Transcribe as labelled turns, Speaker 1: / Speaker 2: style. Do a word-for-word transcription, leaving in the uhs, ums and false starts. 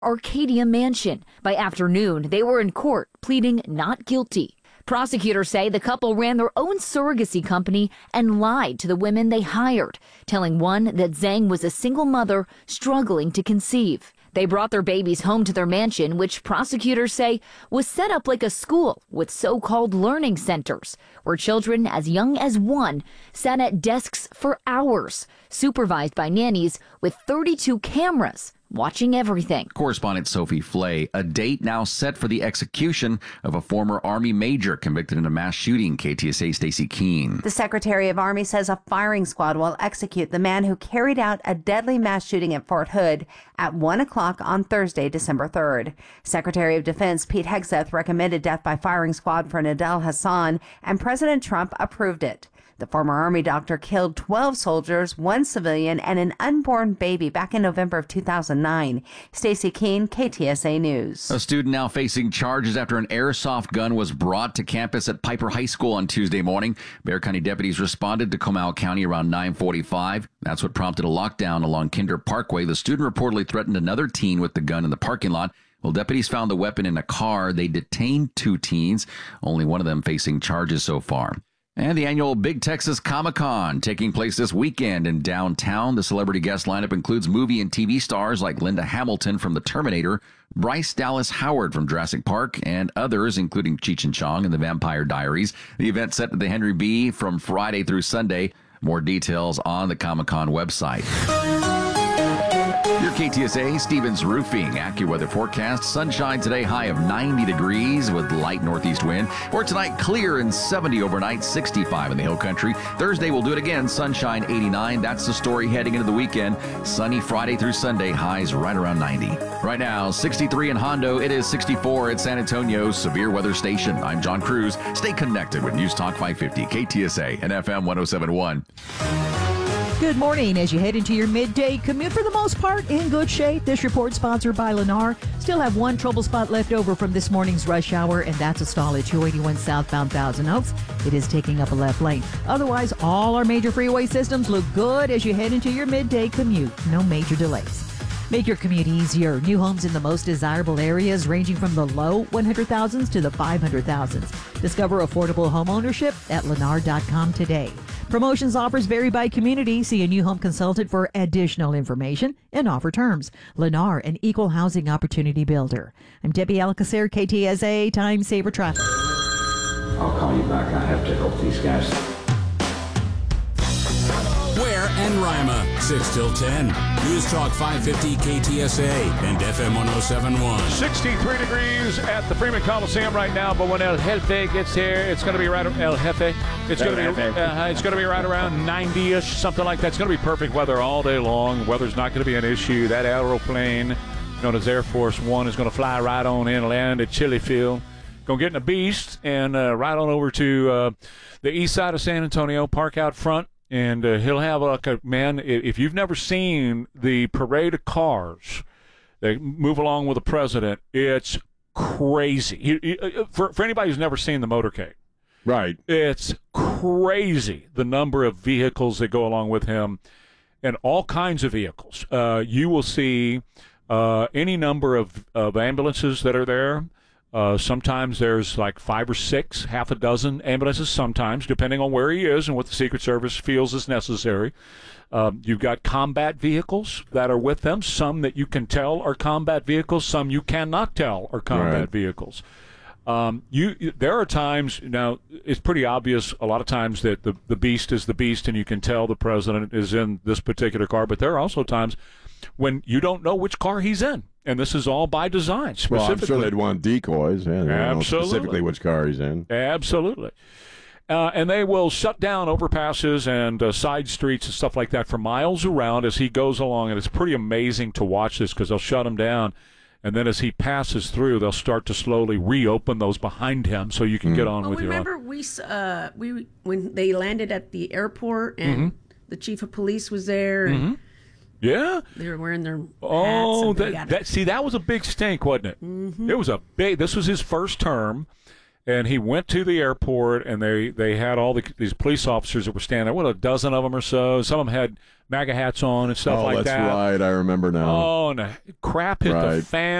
Speaker 1: Arcadia Mansion. By afternoon, they were in court pleading not guilty. Prosecutors say the couple ran their own surrogacy company and lied to the women they hired, telling one that Zhang was a single mother struggling to conceive. They brought their babies home to their mansion, which prosecutors say was set up like a school with so-called learning centers, where children as young as one sat at desks for hours, supervised by nannies with thirty-two cameras watching everything.
Speaker 2: Correspondent Sophie Flay, a date now set for the execution of a former Army major convicted in a mass shooting. K T S A Stacey Keene.
Speaker 3: The Secretary of Army says a firing squad will execute the man who carried out a deadly mass shooting at Fort Hood at one o'clock on Thursday, December third. Secretary of Defense Pete Hegseth recommended death by firing squad for Nidal Hasan, and President Trump approved it. The former Army doctor killed twelve soldiers, one civilian, and an unborn baby back in November of two thousand nine. Stacey Keene, K T S A News.
Speaker 2: A student now facing charges after an airsoft gun was brought to campus at Piper High School on Tuesday morning. Bexar County deputies responded to Comal County around nine forty-five. That's what prompted a lockdown along Kinder Parkway. The student reportedly threatened another teen with the gun in the parking lot. Well, deputies found the weapon in a car. They detained two teens, only one of them facing charges so far. And the annual Big Texas Comic-Con taking place this weekend in downtown. The celebrity guest lineup includes movie and T V stars like Linda Hamilton from The Terminator, Bryce Dallas Howard from Jurassic Park, and others, including Cheech and Chong and The Vampire Diaries. The event set at the Henry B. from Friday through Sunday. More details on the Comic-Con website. Your K T S A Stevens Roofing AccuWeather forecast. Sunshine today, high of ninety degrees with light northeast wind. Or tonight, clear and seventy overnight, sixty-five in the Hill Country. Thursday, we'll do it again. Sunshine, eighty-nine. That's the story heading into the weekend. Sunny Friday through Sunday, highs right around ninety. Right now, sixty-three in Hondo. It is sixty-four at San Antonio's severe weather station. I'm John Cruz. Stay connected with News Talk five fifty, K T S A and F M one oh seven point one.
Speaker 4: Good morning. As you head into your midday commute, for the most part, in good shape. This report sponsored by Lennar. Still have one trouble spot left over from this morning's rush hour, and that's a stall at two eighty-one southbound Thousand Oaks. It is taking up a left lane. Otherwise, all our major freeway systems look good as you head into your midday commute. No major delays. Make your commute easier. New homes in the most desirable areas ranging from the low one hundred thousands to the five hundred thousands. Discover affordable home ownership at lennar dot com today. Promotions offers vary by community. See a new home consultant for additional information and offer terms. Lennar, an equal housing opportunity builder. I'm Debbie Alcacer, K T S A Time Saver Traffic.
Speaker 5: I'll call you back. I have to help these guys.
Speaker 6: Ware and Rima, six till ten. News Talk five fifty K T S A and F M one oh seven point one.
Speaker 7: sixty-three degrees at the Freeman Coliseum right now, but when El Jefe gets here, it's going to be right El Jefe. It's going to be uh, it's going to be right around ninety-ish, something like that. It's going to be perfect weather all day long. Weather's not going to be an issue. That aeroplane known as Air Force One is going to fly right on in, land at Chili Field. Going to get in a beast and uh, right on over to uh, the east side of San Antonio, park out front. And uh, he'll have like a man. If you've never seen the parade of cars that move along with the president, it's crazy. He, he, for for anybody who's never seen the motorcade,
Speaker 8: right? It's
Speaker 7: crazy the number of vehicles that go along with him, and all kinds of vehicles. Uh, you will see uh, any number of, of ambulances that are there. Uh, sometimes there's like five or six, half a dozen ambulances sometimes, depending on where he is and what the Secret Service feels is necessary. Um, you've got combat vehicles that are with them, some that you can tell are combat vehicles, some you cannot tell are combat
Speaker 8: right.
Speaker 7: vehicles. Um, you, there are times, now, it's pretty obvious a lot of times that the, the beast is the beast and you can tell the president is in this particular car, but there are also times when you don't know which car he's in. And this is all by design, specifically.
Speaker 8: Well, I'm sure they'd want decoys. Yeah, they don't know specifically which car he's in.
Speaker 7: Absolutely. Uh, and they will shut down overpasses and uh, side streets and stuff like that for miles around as he goes along. And it's pretty amazing to watch this because they'll shut him down. And then as he passes through, they'll start to slowly reopen those behind him so you can mm. get on
Speaker 9: well,
Speaker 7: with your
Speaker 9: remember
Speaker 7: own.
Speaker 9: we uh, we when they landed at the airport and mm-hmm. the chief of police was there and
Speaker 7: mm-hmm. Yeah,
Speaker 9: they were wearing their hats.
Speaker 7: Oh,
Speaker 9: and
Speaker 7: that, that see, that was a big stink, wasn't it?
Speaker 9: Mm-hmm.
Speaker 7: It was a big. This was his first term, And he went to the airport, and they, they had all the, these police officers that were standing there, what, a dozen of them or so. Some of them had MAGA hats on and stuff
Speaker 8: oh,
Speaker 7: like
Speaker 8: that's
Speaker 7: that.
Speaker 8: right. I remember now.
Speaker 7: Oh, and crap hit
Speaker 8: right.
Speaker 7: the fan.